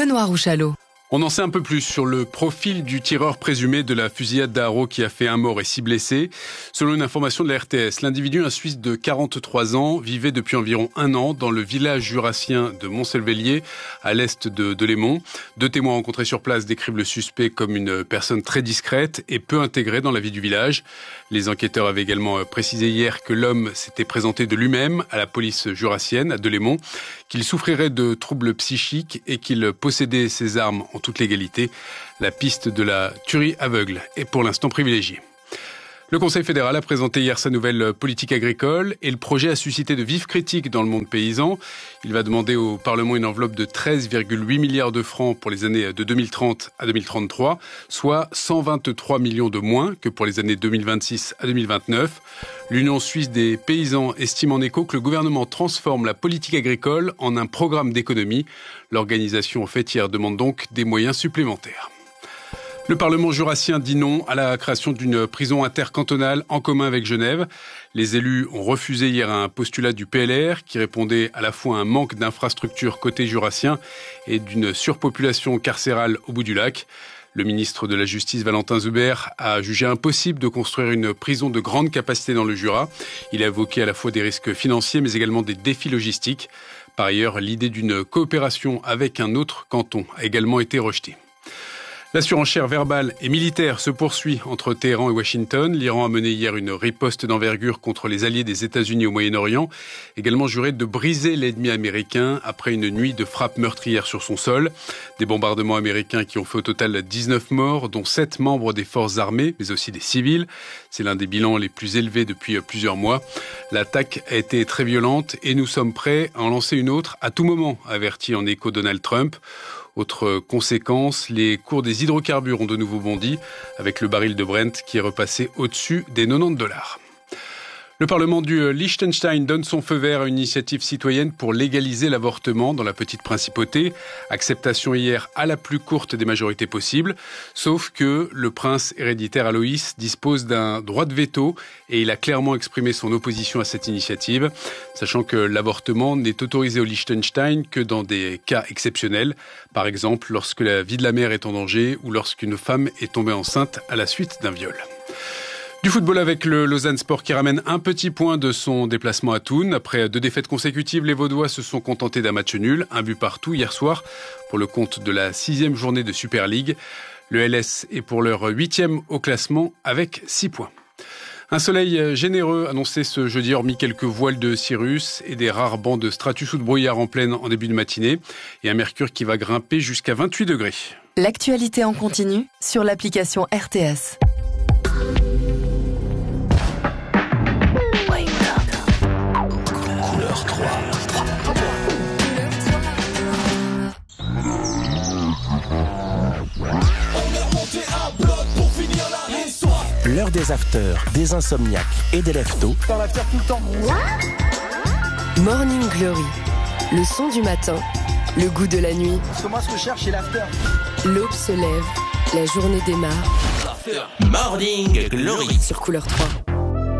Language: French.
Benoît Rouchalot. On en sait un peu plus sur le profil du tireur présumé de la fusillade d'Haro qui a fait 1 mort et 6 blessés. Selon une information de la RTS, l'individu, un Suisse de 43 ans, vivait depuis environ 1 an dans le village jurassien de Montselvellier, à l'est de Lémont. 2 témoins rencontrés sur place décrivent le suspect comme une personne très discrète et peu intégrée dans la vie du village. Les enquêteurs avaient également précisé hier que l'homme s'était présenté de lui-même à la police jurassienne, à Delémont, qu'il souffrirait de troubles psychiques et qu'il possédait ses armes en toute légalité. La piste de la tuerie aveugle est pour l'instant privilégiée. Le Conseil fédéral a présenté hier sa nouvelle politique agricole et le projet a suscité de vives critiques dans le monde paysan. Il va demander au Parlement une enveloppe de 13,8 milliards de francs pour les années de 2030 à 2033, soit 123 millions de moins que pour les années 2026 à 2029. L'Union suisse des paysans estime en écho que le gouvernement transforme la politique agricole en un programme d'économie. L'organisation en fait hier demande donc des moyens supplémentaires. Le Parlement jurassien dit non à la création d'une prison intercantonale en commun avec Genève. Les élus ont refusé hier un postulat du PLR qui répondait à la fois à un manque d'infrastructures côté jurassien et d'une surpopulation carcérale au bout du lac. Le ministre de la Justice, Valentin Zuber, a jugé impossible de construire une prison de grande capacité dans le Jura. Il a évoqué à la fois des risques financiers mais également des défis logistiques. Par ailleurs, l'idée d'une coopération avec un autre canton a également été rejetée. La surenchère verbale et militaire se poursuit entre Téhéran et Washington. L'Iran a mené hier une riposte d'envergure contre les alliés des États-Unis au Moyen-Orient, également juré de briser l'ennemi américain après une nuit de frappes meurtrières sur son sol. Des bombardements américains qui ont fait au total 19 morts, dont 7 membres des forces armées, mais aussi des civils. C'est l'un des bilans les plus élevés depuis plusieurs mois. L'attaque a été très violente et nous sommes prêts à en lancer une autre à tout moment, a averti en écho Donald Trump. Autre conséquence, les cours des hydrocarbures ont de nouveau bondi, avec le baril de Brent qui est repassé au-dessus des $90. Le Parlement du Liechtenstein donne son feu vert à une initiative citoyenne pour légaliser l'avortement dans la petite principauté. Acceptation hier à la plus courte des majorités possibles. Sauf que le prince héréditaire Aloïs dispose d'un droit de veto et il a clairement exprimé son opposition à cette initiative, sachant que l'avortement n'est autorisé au Liechtenstein que dans des cas exceptionnels. Par exemple, lorsque la vie de la mère est en danger ou lorsqu'une femme est tombée enceinte à la suite d'un viol. Du football avec le Lausanne Sport qui ramène un petit point de son déplacement à Thun. Après 2 défaites consécutives, les Vaudois se sont contentés d'un match nul, 1 but partout hier soir pour le compte de la 6e journée de Super League. Le LS est pour leur 8e au classement avec 6 points. Un soleil généreux annoncé ce jeudi hormis quelques voiles de cirrus et des rares bancs de stratus ou de brouillard en pleine en début de matinée et un mercure qui va grimper jusqu'à 28 degrés. L'actualité en continu sur l'application RTS. L'heure des afters, des insomniaques et des leftos. T'en vas faire tout le temps. Morning Glory, le son du matin, le goût de la nuit. Parce que moi, ce que je cherche, c'est l'after. L'aube se lève, la journée démarre. Morning Glory Sur Couleur 3.